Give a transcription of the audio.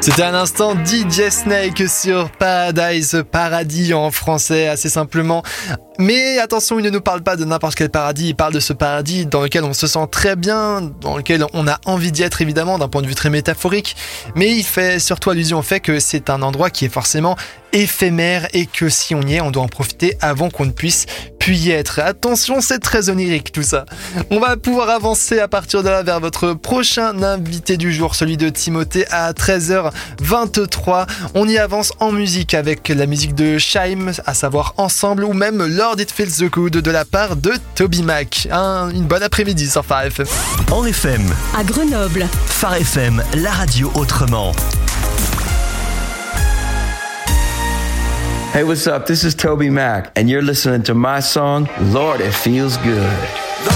C'était un instant DJ Snake sur Paradise, paradis en français, assez simplement. Mais attention, il ne nous parle pas de n'importe quel paradis, il parle de ce paradis dans lequel on se sent très bien, dans lequel on a envie d'y être évidemment, d'un point de vue très métaphorique. Mais il fait surtout allusion au fait que c'est un endroit qui est forcément éphémère et que si on y est, on doit en profiter avant qu'on ne puisse plus y être. Attention, c'est très onirique tout ça. On va pouvoir avancer à partir de là vers votre prochain invité du jour, celui de Timothée à 13h23. On y avance en musique avec la musique de Shaim, à savoir Ensemble, ou même Lord It Feels the Good de la part de Toby Mac. Une bonne après-midi sur Phare FM. En FM, à Grenoble. Phare FM, la radio autrement. Hey, what's up? This is Toby Mac, and you're listening to my song, Lord, It Feels Good.